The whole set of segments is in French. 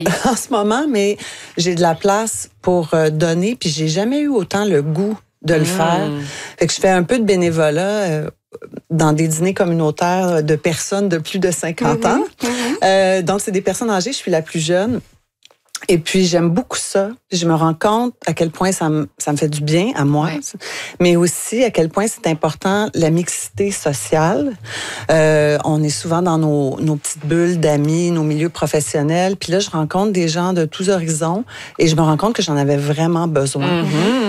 en ce moment, mais j'ai de la place pour donner, puis j'ai jamais eu autant le goût de le faire. Fait que je fais un peu de bénévolat dans des dîners communautaires de personnes de plus de 50 ans. Donc, c'est des personnes âgées, je suis la plus jeune. Et puis, j'aime beaucoup ça. Je me rends compte à quel point ça me fait du bien à moi, mais aussi à quel point c'est important la mixité sociale. On est souvent dans nos petites bulles d'amis, nos milieux professionnels. Puis là, je rencontre des gens de tous horizons et je me rends compte que j'en avais vraiment besoin.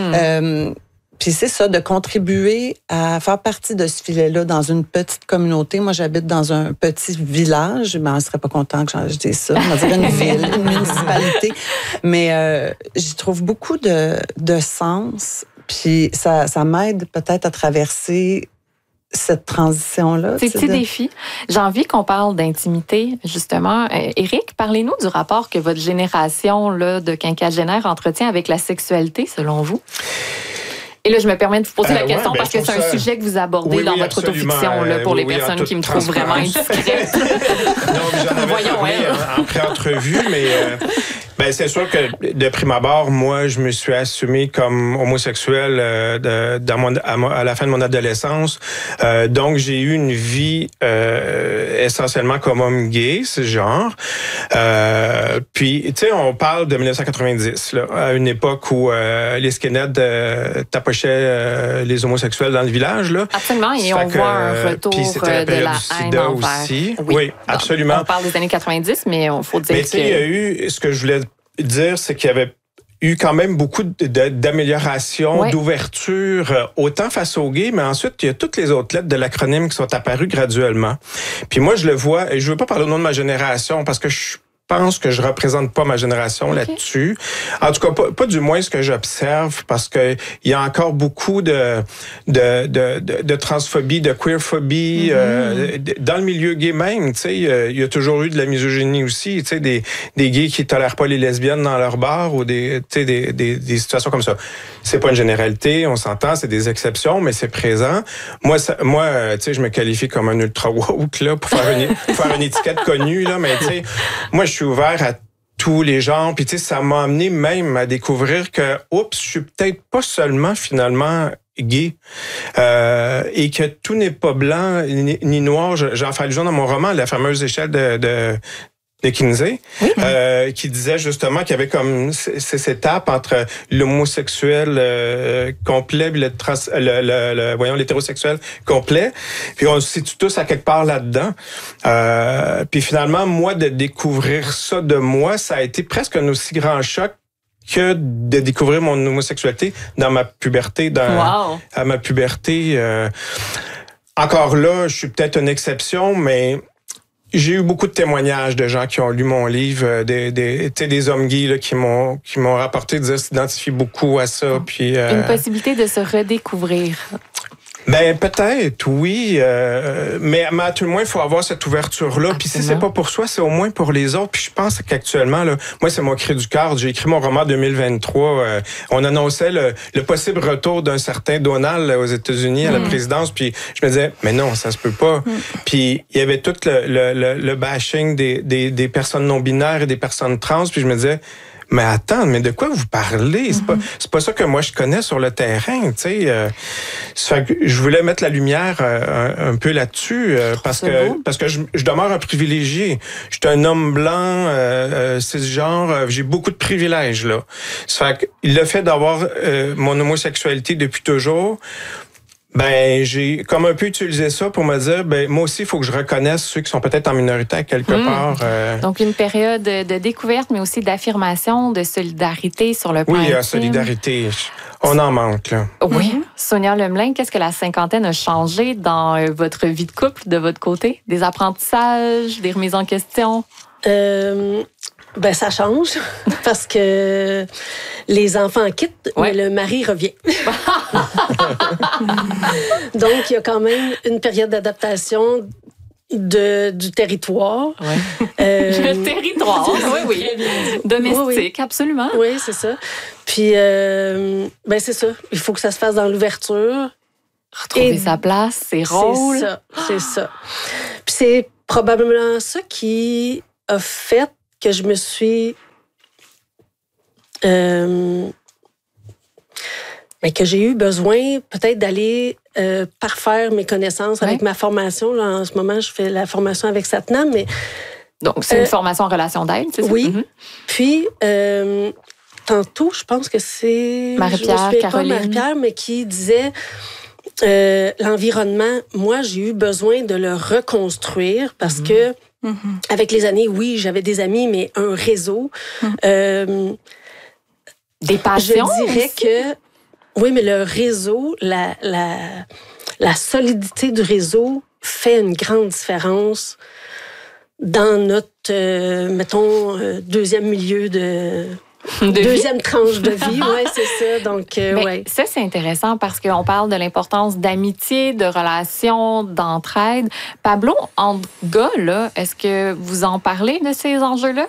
Puis c'est ça, de contribuer à faire partie de ce filet-là dans une petite communauté. Moi, j'habite dans un petit village. Ben, on ne serait pas content que je dise ça. On va dire une ville, une municipalité. Mais j'y trouve beaucoup de sens. Puis ça m'aide peut-être à traverser cette transition-là. Ces petits défis. J'ai envie qu'on parle d'intimité, justement. Éric, parlez-nous du rapport que votre génération là, de quinquagénaires entretient avec la sexualité, selon vous. Et là, je me permets de vous poser la question parce que c'est un sujet que vous abordez dans votre autofiction là, pour les personnes qui me trouvent vraiment indiscrète. Non, j'en avais parlé en pré-entrevue, mais c'est sûr que de prime abord, moi, je me suis assumé comme homosexuel à la fin de mon adolescence. Donc, j'ai eu une vie essentiellement comme homme gay, ce genre. Puis, tu sais, on parle de 1990, là, à une époque où les skinheads tapochaient les homosexuels dans le village. Là. Absolument, et on voit un retour de la haine envers. Aussi. Oui, absolument. On parle des années 90, mais il faut dire que... il y a eu, ce que je voulais dire, c'est qu'il y avait eu quand même beaucoup d'amélioration, d'ouverture, autant face aux gays, mais ensuite, il y a toutes les autres lettres de l'acronyme qui sont apparues graduellement. Puis moi, je le vois, et je veux pas parler au nom de ma génération, parce que je pense que je représente pas ma génération là-dessus. En tout cas, pas du moins ce que j'observe, parce que il y a encore beaucoup de transphobie, de queerphobie dans le milieu gay même. Tu sais, il y a toujours eu de la misogynie aussi. Tu sais, des gays qui tolèrent pas les lesbiennes dans leur bar ou des situations comme ça. C'est pas une généralité, on s'entend, c'est des exceptions, mais c'est présent. Moi, tu sais, je me qualifie comme un ultra woke là pour faire une étiquette connue là, mais tu sais, moi je suis ouvert à tous les genres, puis tu sais, ça m'a amené même à découvrir que, je suis peut-être pas seulement finalement gay, et que tout n'est pas blanc ni noir. J'en fais allusion dans mon roman, la fameuse échelle de Kinsey, qui disait justement qu'il y avait comme ces étapes entre l'homosexuel complet et l'hétérosexuel complet. Puis on se situe tous à quelque part là-dedans. Puis finalement, moi, de découvrir ça de moi, ça a été presque un aussi grand choc que de découvrir mon homosexualité dans ma puberté. À ma puberté. Encore là, je suis peut-être une exception, mais j'ai eu beaucoup de témoignages de gens qui ont lu mon livre, des hommes gays là, qui m'ont rapporté de s'identifier beaucoup à ça. Puis, une possibilité de se redécouvrir. Ben peut-être, oui, mais à tout le moins, il faut avoir cette ouverture-là. Puis si c'est pas pour soi, c'est au moins pour les autres. Puis je pense qu'actuellement, là, moi, c'est mon cri du cœur. J'ai écrit mon roman en 2023. On annonçait le possible retour d'un certain Donald aux États-Unis à la présidence. Puis je me disais, mais non, ça se peut pas. Puis il y avait tout le bashing des personnes non-binaires et des personnes trans. Puis je me disais, mais attends, mais de quoi vous parlez? C'est pas ça que moi je connais sur le terrain, tu sais. Je voulais mettre la lumière un peu là-dessus parce que je demeure un privilégié. Je suis un homme blanc, cisgenre, j'ai beaucoup de privilèges là. Ça fait que le fait d'avoir mon homosexualité depuis toujours, ben j'ai comme un peu utilisé ça pour me dire, ben moi aussi il faut que je reconnaisse ceux qui sont peut-être en minorité à quelque part. Donc une période de découverte, mais aussi d'affirmation, de solidarité sur le plan intime. Oui, solidarité. On en manque là. Oui. Sonia Lemelin, qu'est-ce que la cinquantaine a changé dans votre vie de couple de votre côté? Des apprentissages, des remises en question? Ben ça change parce que les enfants quittent, mais le mari revient. Donc il y a quand même une période d'adaptation du territoire. Le territoire, oui. Domestique, absolument. Oui, c'est ça. Puis ben c'est ça. Il faut que ça se fasse dans l'ouverture. Retrouver sa place, ses rôles. C'est ça. Puis c'est probablement ça qui a fait que je me suis... mais que j'ai eu besoin peut-être d'aller parfaire mes connaissances avec ma formation. Là, en ce moment, je fais la formation avec Satnam, mais... Donc, c'est une formation en relation d'aide, c'est ça? Oui. Puis, tantôt, je pense que c'est... Marie-Pierre, Caroline. Marie-Pierre, mais qui disait... l'environnement, moi, j'ai eu besoin de le reconstruire parce que, avec les années, oui, j'avais des amis, mais un réseau... des passions? Je dirais aussi? que... Oui, mais le réseau, la solidité du réseau fait une grande différence dans notre, mettons, deuxième milieu deuxième tranche de vie, oui, c'est ça. Donc, ouais. Ça, c'est intéressant parce qu'on parle de l'importance d'amitié, de relations, d'entraide. Pablo, entre gars, là, est-ce que vous en parlez de ces enjeux-là?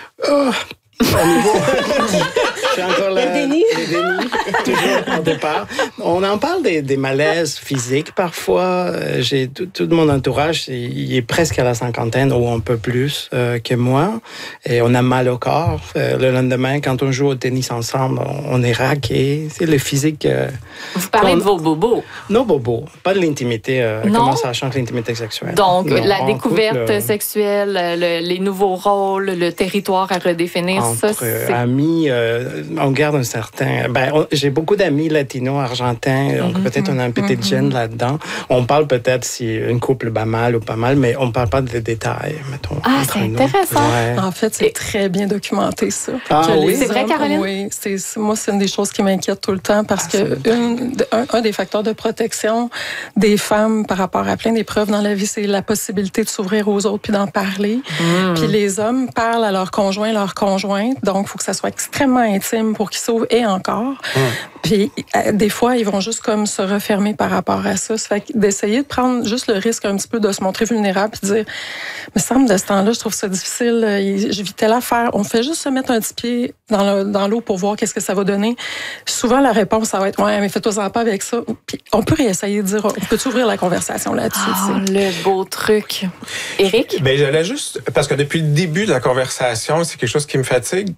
Au niveau... C'est encore le déni. Le déni, toujours au départ. On en parle des malaises physiques parfois. J'ai tout mon entourage, il est presque à la cinquantaine ou un peu plus que moi. Et on a mal au corps. Le lendemain, quand on joue au tennis ensemble, on est raqué. C'est le physique. Vous parlez de vos bobos? Nos bobos, pas de l'intimité. Comment ça change l'intimité sexuelle? Donc, non, la découverte sexuelle, les nouveaux rôles, le territoire à redéfinir. Entre amis, on garde un certain... j'ai beaucoup d'amis latinos, argentins, donc peut-être on a un petit gène là-dedans. On parle peut-être si une couple va mal ou pas mal, mais on ne parle pas des détails, mettons. Ah, c'est intéressant. Ouais. En fait, c'est très bien documenté, ça. Oui? C'est vrai, Caroline? Oui, moi, c'est une des choses qui m'inquiète tout le temps parce que un des facteurs de protection des femmes par rapport à plein d'épreuves dans la vie, c'est la possibilité de s'ouvrir aux autres puis d'en parler. Puis les hommes parlent à leur conjoint, leur conjointe, donc il faut que ça soit extrêmement intime pour qu'ils s'ouvrent et encore. Puis des fois, ils vont juste comme se refermer par rapport à ça. Ça fait d'essayer de prendre juste le risque un petit peu de se montrer vulnérable puis de dire, me semble de ce temps-là, je trouve ça difficile, je vis telle affaire. On fait juste se mettre un petit pied dans l'eau pour voir qu'est-ce que ça va donner. Souvent, la réponse, ça va être, ouais, mais fais-toi pas avec ça. Puis on peut réessayer de dire, on peut ouvrir la conversation là-dessus. Le beau truc. Éric? Ben, j'allais juste, parce que depuis le début de la conversation, c'est quelque chose qui me fatigue.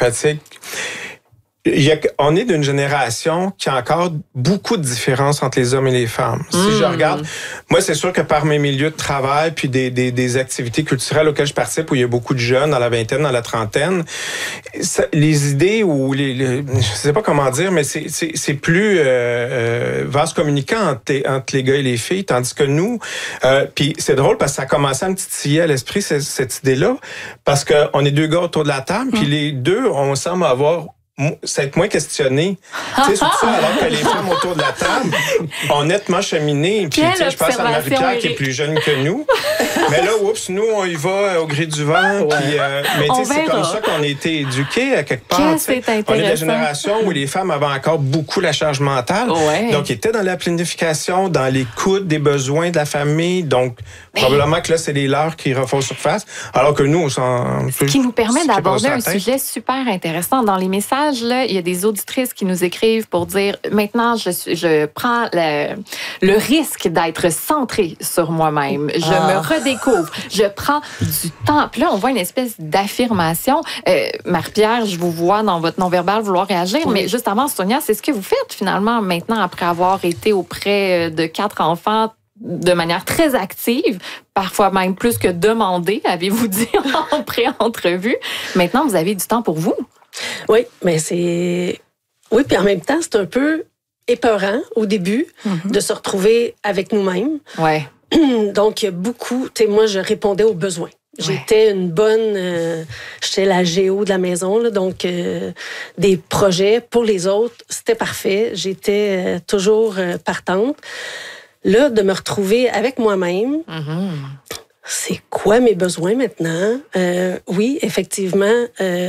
On est d'une génération qui a encore beaucoup de différences entre les hommes et les femmes. Si je regarde, moi, c'est sûr que par mes milieux de travail puis des activités culturelles auxquelles je participe, où il y a beaucoup de jeunes dans la vingtaine, dans la trentaine, les idées ou je sais pas comment dire, mais c'est plus vaste communicant entre les gars et les filles, tandis que nous, puis c'est drôle parce que ça a commencé à me titiller à l'esprit cette idée-là, parce que on est deux gars autour de la table, puis les deux, on semble avoir s'être moins questionné. Tu sais, surtout alors que les femmes autour de la table ont nettement cheminé. Puis, tu sais, je pense à Marie-Pierre qui est plus jeune que nous. Mais là, nous, on y va au gré du vent. Puis, mais tu sais, c'est comme ça qu'on a été éduqués à quelque part. On est de la génération où les femmes avaient encore beaucoup la charge mentale. Donc, ils étaient dans la planification, dans l'écoute des besoins de la famille. Donc, probablement que là, c'est les leurs qui refont surface. Alors que nous, on s'en... Ce qui nous permet d'aborder un sujet super intéressant. Dans les messages, là, il y a des auditrices qui nous écrivent pour dire maintenant, je prends le risque d'être centrée sur moi-même. Je me redécouvre. Je prends du temps. Puis là, on voit une espèce d'affirmation. Marie-Pierre, je vous vois dans votre non-verbal vouloir réagir, mais juste avant, Sonia, c'est ce que vous faites finalement maintenant après avoir été auprès de 4 enfants de manière très active, parfois même plus que demandée, avez-vous dit en pré-entrevue. Maintenant, vous avez du temps pour vous. Oui, mais c'est... Oui, puis en même temps, c'est un peu épeurant au début de se retrouver avec nous-mêmes. Ouais. Donc, il y a beaucoup... Tu sais, moi, je répondais aux besoins. J'étais une bonne... j'étais la géo de la maison, là, donc des projets pour les autres, c'était parfait. J'étais toujours partante. Là, de me retrouver avec moi-même... C'est quoi mes besoins maintenant? Oui, effectivement...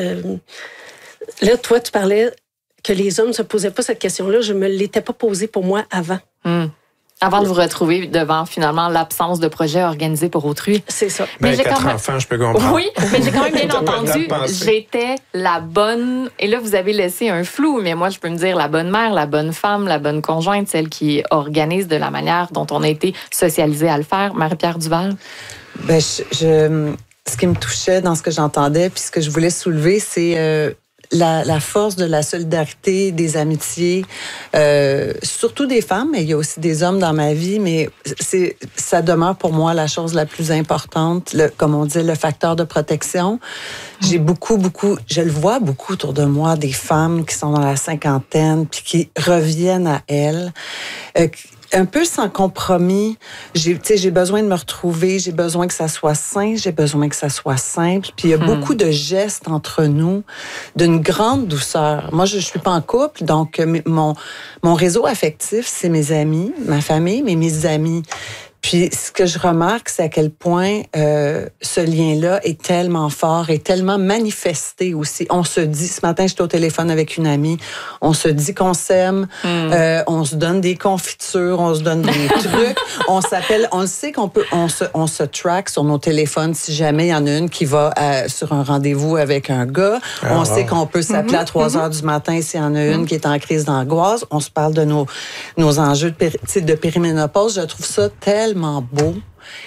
Là, toi, tu parlais que les hommes ne se posaient pas cette question-là. Je ne me l'étais pas posée pour moi avant. Avant de vous retrouver devant, finalement, l'absence de projet organisé pour autrui. C'est ça. Mais 4 enfants, je peux comprendre. Oui, mais j'ai quand même bien entendu, j'étais la bonne... Et là, vous avez laissé un flou, mais moi, je peux me dire la bonne mère, la bonne femme, la bonne conjointe, celle qui organise de la manière dont on a été socialisé à le faire. Marie-Pierre Duval? ce qui me touchait dans ce que j'entendais, puis ce que je voulais soulever, c'est la force de la solidarité, des amitiés, surtout des femmes, mais il y a aussi des hommes dans ma vie, mais ça demeure pour moi la chose la plus importante, comme on dit, le facteur de protection. J'ai beaucoup, je le vois beaucoup autour de moi, des femmes qui sont dans la cinquantaine, puis qui reviennent à elles, un peu sans compromis. J'ai besoin de me retrouver, j'ai besoin que ça soit sain, j'ai besoin que ça soit simple. Puis il y a beaucoup de gestes entre nous, d'une grande douceur. Moi, je suis pas en couple, donc mon réseau affectif, c'est mes amis, ma famille, mais mes amis. Puis ce que je remarque, c'est à quel point ce lien-là est tellement fort et tellement manifesté aussi. On se dit, ce matin, j'étais au téléphone avec une amie, on se dit qu'on s'aime, on se donne des confitures, on se donne des trucs, on s'appelle, on le sait qu'on peut, on se track sur nos téléphones si jamais il y en a une qui va sur un rendez-vous avec un gars. On sait qu'on peut s'appeler à 3 heures du matin s'il y en a une qui est en crise d'angoisse. On se parle de nos enjeux de périménopause. Je trouve ça tellement beau.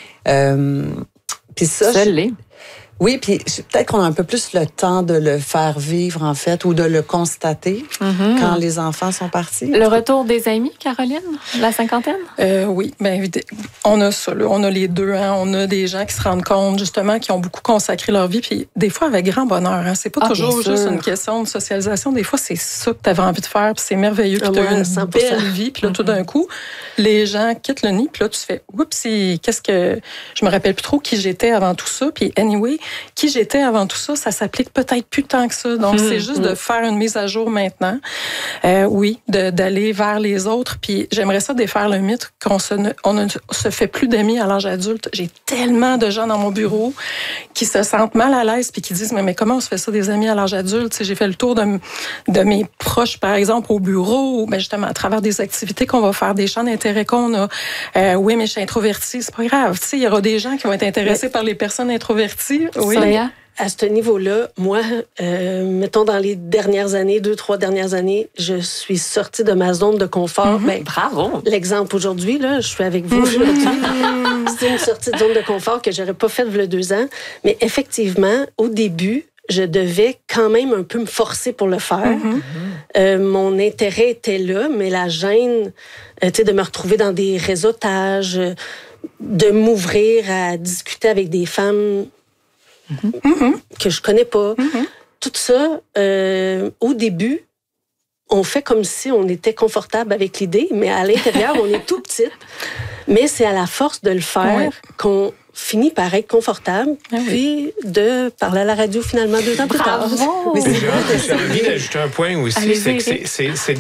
Puis ça, oui, puis peut-être qu'on a un peu plus le temps de le faire vivre, en fait, ou de le constater quand les enfants sont partis. Le retour des amis, Caroline, la cinquantaine? Oui, bien on a ça, là. On a les deux. Hein. On a des gens qui se rendent compte, justement, qui ont beaucoup consacré leur vie, puis des fois avec grand bonheur. Hein. C'est pas toujours juste une question de socialisation. Des fois, c'est ça que tu avais envie de faire, puis c'est merveilleux, puis tu as eu une 100%. Belle vie, puis là, tout d'un coup, les gens quittent le nid, puis là, tu fais « Oups, qu'est-ce que... » Je me rappelle plus trop qui j'étais avant tout ça, puis anyway, qui j'étais avant tout ça, ça s'applique peut-être plus tant que ça. Donc, c'est juste de faire une mise à jour maintenant. Oui, d'aller vers les autres. Puis, j'aimerais ça défaire le mythe qu'on ne se fait plus d'amis à l'âge adulte. J'ai tellement de gens dans mon bureau qui se sentent mal à l'aise puis qui disent, mais comment on se fait ça des amis à l'âge adulte? T'sais, j'ai fait le tour de mes proches, par exemple, au bureau, ben justement, à travers des activités qu'on va faire, des champs d'intérêt qu'on a. Oui, mais je suis introvertie, c'est pas grave. Il y aura des gens qui vont être intéressés par les personnes introverties. Oui. À ce niveau-là, moi, mettons dans les dernières années, 2-3 dernières années, je suis sortie de ma zone de confort. Ben, bravo! L'exemple aujourd'hui, là, je suis avec vous aujourd'hui. C'est une sortie de zone de confort que j'aurais pas faite il y a 2 ans. Mais effectivement, au début, je devais quand même un peu me forcer pour le faire. Mon intérêt était là, mais la gêne, de me retrouver dans des réseautages, de m'ouvrir à discuter avec des femmes que je connais pas. Tout ça, au début, on fait comme si on était confortable avec l'idée, mais à l'intérieur, on est tout petite. Mais c'est à la force de le faire qu'on finit par être confortable, puis de parler à la radio finalement 2 ans plus tard. Mais j'ai envie d'ajouter un point aussi, c'est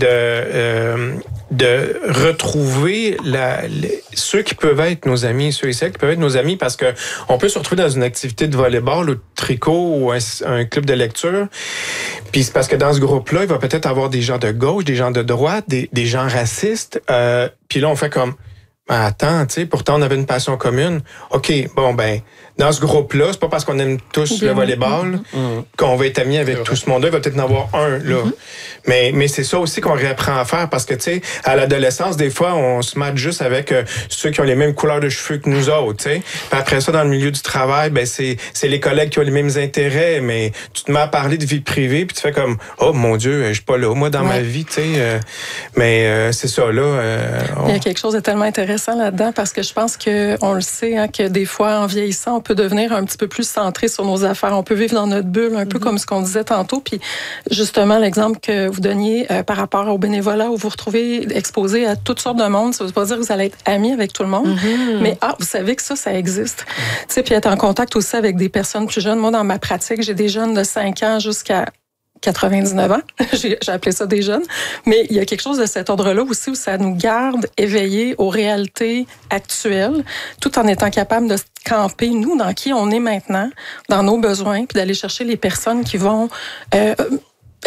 de retrouver ceux qui peuvent être nos amis, ceux et celles qui peuvent être nos amis, parce que on peut se retrouver dans une activité de volleyball ou de tricot ou un club de lecture, puis c'est parce que dans ce groupe-là, il va peut-être avoir des gens de gauche, des gens de droite, des gens racistes, puis là on fait comme attends, pourtant on avait une passion commune. OK, bon ben, dans ce groupe-là, c'est pas parce qu'on aime tous le volleyball qu'on va être amis avec tout ce monde-là. Il va peut-être en avoir un, là. Mais c'est ça aussi qu'on réapprend à faire parce que, à l'adolescence, des fois, on se matche juste avec ceux qui ont les mêmes couleurs de cheveux que nous autres, Puis après ça, dans le milieu du travail, ben c'est les collègues qui ont les mêmes intérêts, mais tu te mets à parler de vie privée puis tu fais comme, oh mon Dieu, je suis pas là, moi, dans ma vie, mais c'est ça, là. Il y a quelque chose de tellement intéressant là-dedans parce que je pense qu'on le sait, hein, que des fois, en vieillissant, on peut devenir un petit peu plus centré sur nos affaires. On peut vivre dans notre bulle, un peu comme ce qu'on disait tantôt. Puis justement, l'exemple que vous donniez par rapport au bénévolat où vous vous retrouvez exposé à toutes sortes de monde, ça ne veut pas dire que vous allez être amis avec tout le monde, mais vous savez que ça existe. Puis être en contact aussi avec des personnes plus jeunes. Moi, dans ma pratique, j'ai des jeunes de 5 ans jusqu'à 99 ans, j'ai appelé ça des jeunes, mais il y a quelque chose de cet ordre-là aussi où ça nous garde éveillés aux réalités actuelles, tout en étant capable de se camper, nous, dans qui on est maintenant, dans nos besoins, puis d'aller chercher les personnes qui vont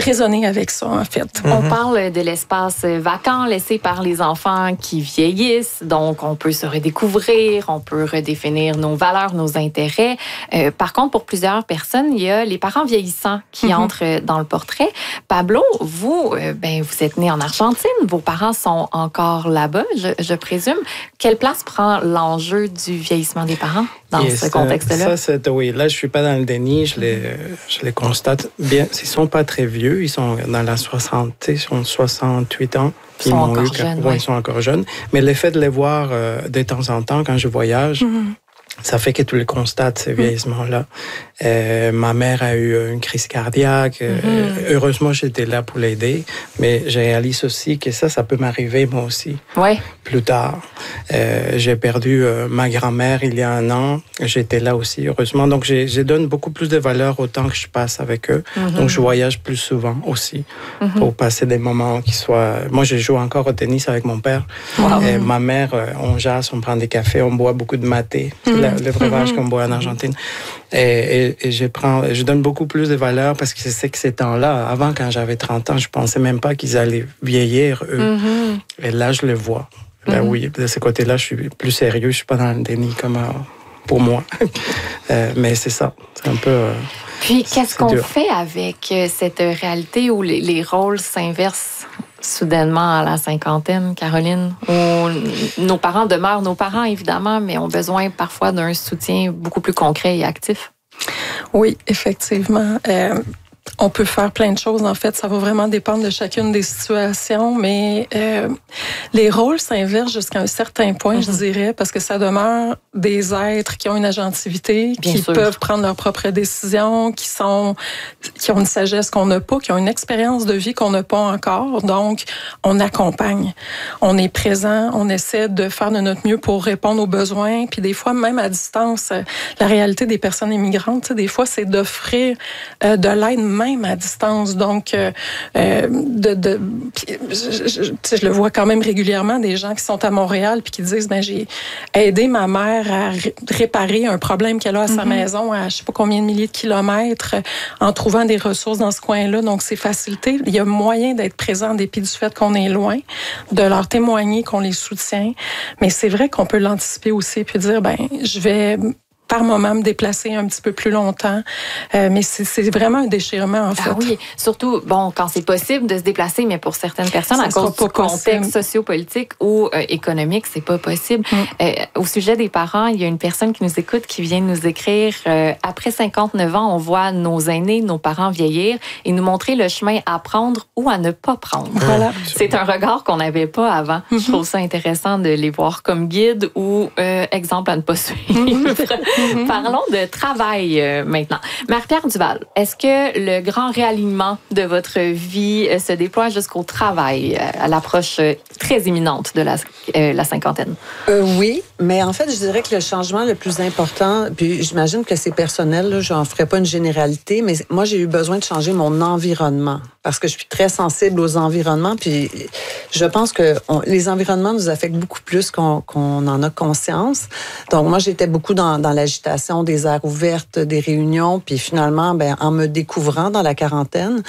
raisonner avec ça, en fait. On parle de l'espace vacant laissé par les enfants qui vieillissent. Donc, on peut se redécouvrir, on peut redéfinir nos valeurs, nos intérêts. Par contre, pour plusieurs personnes, il y a les parents vieillissants qui entrent dans le portrait. Pablo, vous êtes né en Argentine. Vos parents sont encore là-bas, je présume. Quelle place prend l'enjeu du vieillissement des parents dans ce contexte-là? Oui, là, je suis pas dans le déni. Je les constate bien. Ils sont pas très vieux. Ils sont dans la 60, ils sont 68 ans. Ils sont encore jeunes. Ils sont encore jeunes. Mais le fait de les voir de temps en temps quand je voyage, ça fait que tu les constates, ces vieillissements-là. Ma mère a eu une crise cardiaque. Heureusement, j'étais là pour l'aider. Mais je réalise aussi que ça peut m'arriver moi aussi. Ouais. Plus tard. J'ai perdu ma grand-mère il y a 1 an. J'étais là aussi, heureusement. Donc, je donne beaucoup plus de valeur au temps que je passe avec eux. Donc, je voyage plus souvent aussi pour passer des moments qui soient... Moi, je joue encore au tennis avec mon père. Et ma mère, on jase, on prend des cafés, on boit beaucoup de maté. C'est le breuvage qu'on boit en Argentine. Et je donne beaucoup plus de valeur parce que je sais que ces temps-là, avant, quand j'avais 30 ans, je pensais même pas qu'ils allaient vieillir, eux. Et là, je le vois. Là, oui, de ce côté-là, je suis plus sérieux. Je suis pas dans le déni comme pour moi. Mais c'est ça. C'est un peu... Puis, qu'est-ce qu'on fait avec cette réalité où les rôles s'inversent soudainement à la cinquantaine, Caroline, où nos parents demeurent nos parents, évidemment, mais ont besoin parfois d'un soutien beaucoup plus concret et actif? Oui, effectivement. On peut faire plein de choses, en fait. Ça va vraiment dépendre de chacune des situations, mais les rôles s'inversent jusqu'à un certain point, je dirais, parce que ça demeure des êtres qui ont une agentivité, qui peuvent prendre leurs propres décisions, qui ont une sagesse qu'on n'a pas, qui ont une expérience de vie qu'on n'a pas encore. Donc, on accompagne. On est présent, on essaie de faire de notre mieux pour répondre aux besoins. Puis des fois, même à distance, la réalité des personnes immigrantes, des fois, c'est d'offrir de l'aide même à distance. Donc, je le vois quand même régulièrement, des gens qui sont à Montréal puis qui disent, j'ai aidé ma mère à réparer un problème qu'elle a à sa maison à je sais pas combien de milliers de kilomètres en trouvant des ressources dans ce coin-là. Donc, c'est facilité. Il y a moyen d'être présent en dépit du fait qu'on est loin, de leur témoigner qu'on les soutient. Mais c'est vrai qu'on peut l'anticiper aussi puis dire, je vais par moment me déplacer un petit peu plus longtemps. Mais c'est vraiment un déchirement, en fait. Ah oui, surtout, quand c'est possible de se déplacer, mais pour certaines personnes, à cause du contexte sociopolitique ou économique, c'est pas possible. Au sujet des parents, il y a une personne qui nous écoute qui vient nous écrire après 59 ans, on voit nos aînés, nos parents vieillir et nous montrer le chemin à prendre ou à ne pas prendre. Voilà. C'est un regard qu'on n'avait pas avant. Je trouve ça intéressant de les voir comme guide ou exemple à ne pas suivre. Parlons de travail maintenant. Marie-Pierre Duval, est-ce que le grand réalignement de votre vie se déploie jusqu'au travail à l'approche très imminente de la cinquantaine? Oui, mais en fait, je dirais que le changement le plus important, puis j'imagine que c'est personnel, je n'en ferai pas une généralité, mais moi, j'ai eu besoin de changer mon environnement parce que je suis très sensible aux environnements, puis je pense que les environnements nous affectent beaucoup plus qu'on en a conscience. Donc, moi, j'étais beaucoup dans l'agitation des aires ouvertes, des réunions, puis finalement, en me découvrant dans la quarantaine,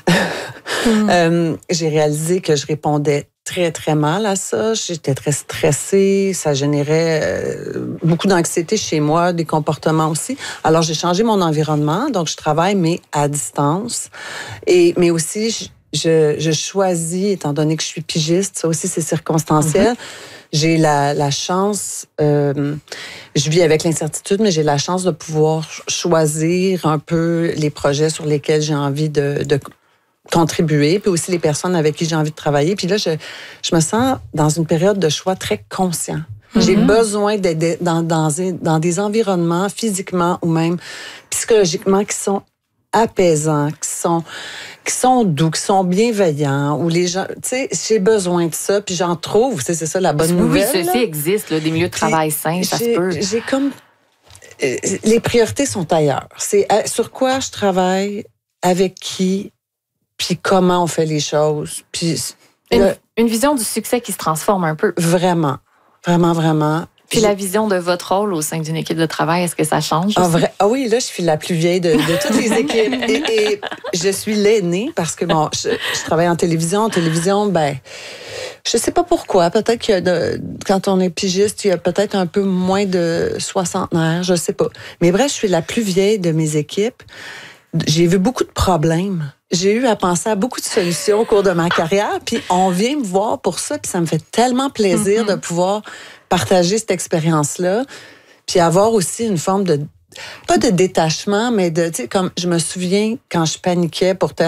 j'ai réalisé que je répondais très, très mal à ça. J'étais très stressée. Ça générait beaucoup d'anxiété chez moi, des comportements aussi. Alors, j'ai changé mon environnement. Donc, je travaille, mais à distance. Mais aussi, je choisis, étant donné que je suis pigiste, ça aussi, c'est circonstanciel. J'ai la chance, je vis avec l'incertitude, mais j'ai la chance de pouvoir choisir un peu les projets sur lesquels j'ai envie de contribuer, puis aussi les personnes avec qui j'ai envie de travailler. Puis là, je me sens dans une période de choix très conscient. J'ai besoin d'être dans des environnements, physiquement ou même psychologiquement, qui sont apaisants, qui sont doux, qui sont bienveillants, où les gens, tu sais, j'ai besoin de ça, puis j'en trouve, c'est ça la bonne nouvelle. Oui, ceci existe, là, des milieux de travail sains, ça se peut. J'ai comme... les priorités sont ailleurs. C'est sur quoi je travaille, avec qui, puis comment on fait les choses. Puis une vision du succès qui se transforme un peu. Vraiment, vraiment, vraiment. Puis la vision de votre rôle au sein d'une équipe de travail, est-ce que ça change? Ah oui, là, je suis la plus vieille de toutes les équipes. Et je suis l'aînée parce que, bon, je travaille en télévision. En télévision, ben, je sais pas pourquoi. Peut-être que quand on est pigiste, il y a peut-être un peu moins de soixantenaires, je sais pas. Mais bref, je suis la plus vieille de mes équipes. J'ai vu beaucoup de problèmes. J'ai eu à penser à beaucoup de solutions au cours de ma carrière. Puis on vient me voir pour ça. Puis ça me fait tellement plaisir de pouvoir partager cette expérience-là. Puis avoir aussi une forme de, pas de détachement, mais de, tu sais, comme je me souviens quand je paniquais pour